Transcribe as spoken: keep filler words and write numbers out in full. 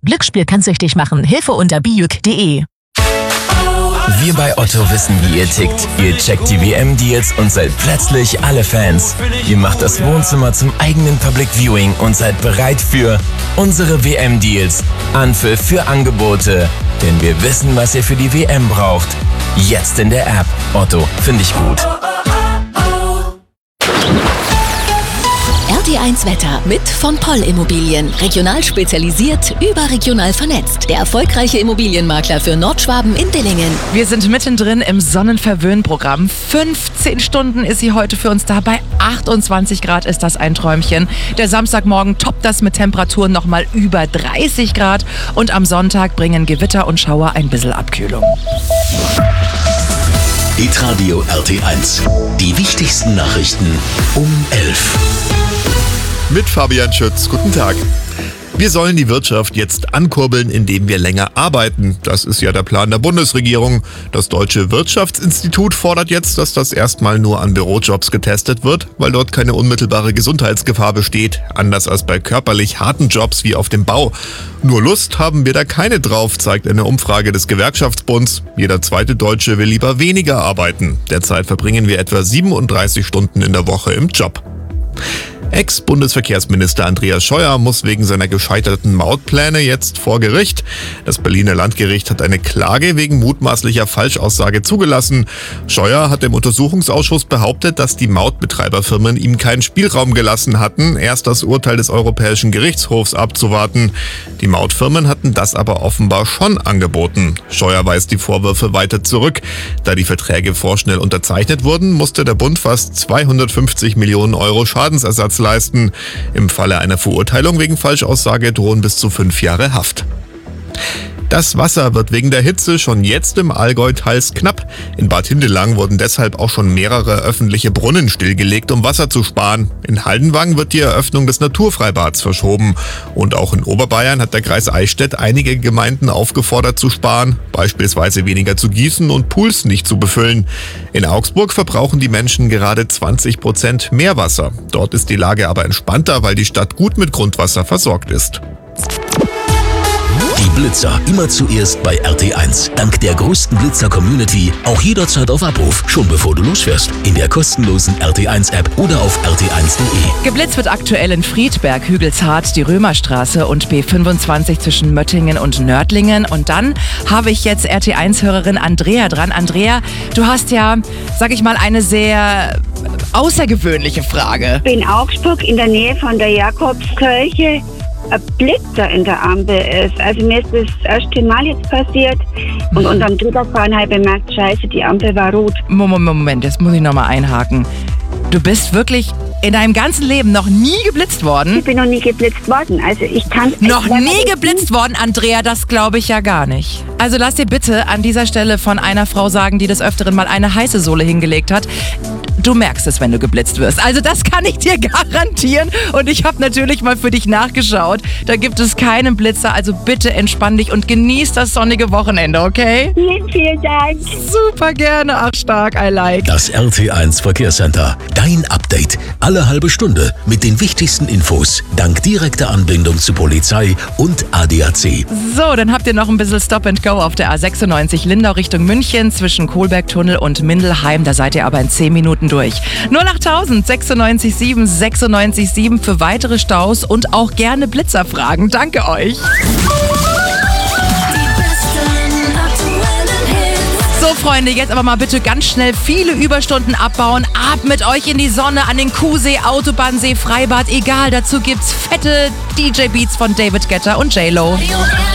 Glücksspiel kann süchtig machen. Hilfe unter bijuk punkt de. Wir bei Otto wissen, wie ihr tickt. Ihr checkt die W M-Deals und seid plötzlich alle Fans. Ihr macht das Wohnzimmer zum eigenen Public Viewing und seid bereit für unsere W M-Deals. Anpfiff für Angebote. Denn wir wissen, was ihr für die W M braucht. Jetzt in der App. Otto, finde ich gut. R T eins Wetter mit von Poll Immobilien. Regional spezialisiert, überregional vernetzt. Der erfolgreiche Immobilienmakler für Nordschwaben in Dillingen. Wir sind mittendrin im Sonnenverwöhn-Programm. fünfzehn Stunden ist sie heute für uns da. Bei achtundzwanzig Grad ist das ein Träumchen. Der Samstagmorgen toppt das mit Temperaturen nochmal über dreißig Grad. Und am Sonntag bringen Gewitter und Schauer ein bisschen Abkühlung. Hitradio R T eins. Die wichtigsten Nachrichten um elf. Mit Fabian Schütz. Guten Tag. Wir sollen die Wirtschaft jetzt ankurbeln, indem wir länger arbeiten. Das ist ja der Plan der Bundesregierung. Das Deutsche Wirtschaftsinstitut fordert jetzt, dass das erstmal nur an Bürojobs getestet wird, weil dort keine unmittelbare Gesundheitsgefahr besteht. Anders als bei körperlich harten Jobs wie auf dem Bau. Nur Lust haben wir da keine drauf, zeigt eine Umfrage des Gewerkschaftsbunds. Jeder zweite Deutsche will lieber weniger arbeiten. Derzeit verbringen wir etwa siebenunddreißig Stunden in der Woche im Job. Ex-Bundesverkehrsminister Andreas Scheuer muss wegen seiner gescheiterten Mautpläne jetzt vor Gericht. Das Berliner Landgericht hat eine Klage wegen mutmaßlicher Falschaussage zugelassen. Scheuer hat im Untersuchungsausschuss behauptet, dass die Mautbetreiberfirmen ihm keinen Spielraum gelassen hatten, erst das Urteil des Europäischen Gerichtshofs abzuwarten. Die Mautfirmen hatten das aber offenbar schon angeboten. Scheuer weist die Vorwürfe weiter zurück. Da die Verträge vorschnell unterzeichnet wurden, musste der Bund fast zweihundertfünfzig Millionen Euro Schadensersatz leisten. Im Falle einer Verurteilung wegen Falschaussage drohen bis zu fünf Jahre Haft. Das Wasser wird wegen der Hitze schon jetzt im Allgäu teils knapp. In Bad Hindelang wurden deshalb auch schon mehrere öffentliche Brunnen stillgelegt, um Wasser zu sparen. In Haldenwang wird die Eröffnung des Naturfreibads verschoben. Und auch in Oberbayern hat der Kreis Eichstätt einige Gemeinden aufgefordert zu sparen, beispielsweise weniger zu gießen und Pools nicht zu befüllen. In Augsburg verbrauchen die Menschen gerade zwanzig Prozent mehr Wasser. Dort ist die Lage aber entspannter, weil die Stadt gut mit Grundwasser versorgt ist. Die Blitzer immer zuerst bei R T eins. Dank der größten Blitzer-Community auch jederzeit auf Abruf, schon bevor du losfährst. In der kostenlosen R T eins App oder auf r t eins punkt de. Geblitzt wird aktuell in Friedberg, Hügelzart, die Römerstraße und B fünfundzwanzig zwischen Möttingen und Nördlingen. Und dann habe ich jetzt R T eins-Hörerin Andrea dran. Andrea, du hast ja, sag ich mal, eine sehr außergewöhnliche Frage. In Augsburg in der Nähe von der Jakobskirche ein Blitzer in der Ampel ist. Also mir ist das erste Mal jetzt passiert und unterm Drüberfahren habe ich bemerkt, scheiße, die Ampel war rot. Moment, Moment, jetzt muss ich nochmal einhaken. Du bist wirklich in deinem ganzen Leben noch nie geblitzt worden? Ich bin noch nie geblitzt worden. Also ich kann Noch nie geblitzt worden, Andrea, das glaube ich ja gar nicht. Also lass dir bitte an dieser Stelle von einer Frau sagen, die des Öfteren mal eine heiße Sohle hingelegt hat. Du merkst es, wenn du geblitzt wirst. Also das kann ich dir garantieren. Und ich habe natürlich mal für dich nachgeschaut. Da gibt es keinen Blitzer. Also bitte entspann dich und genieß das sonnige Wochenende, okay? Vielen, vielen Dank. Super gerne. Ach, stark. I like. Das R T eins Verkehrscenter. Dein Update. Alle halbe Stunde mit den wichtigsten Infos. Dank direkter Anbindung zu Polizei und A D A C. So, dann habt ihr noch ein bisschen Stop and Go auf der A sechsundneunzig Lindau Richtung München zwischen Kohlbergtunnel und Mindelheim. Da seid ihr aber in zehn Minuten durch. null acht tausend sechsundneunzig sieben sechsundneunzig sieben für weitere Staus und auch gerne Blitzerfragen. Danke euch. So, Freunde, jetzt aber mal bitte ganz schnell viele Überstunden abbauen. Ab mit euch in die Sonne, an den Kuhsee, Autobahnsee, Freibad, egal. Dazu gibt's fette D J-Beats von David Guetta und J-Lo.